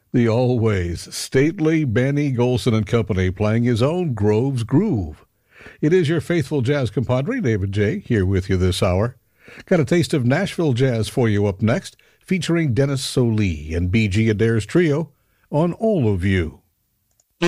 The always stately Benny Golson and Company playing his own Grove's Groove. It is your faithful jazz compadre, David J., here with you this hour. Got a taste of Nashville jazz for you up next, featuring Dennis Solie and B.G. Adair's trio on All of You.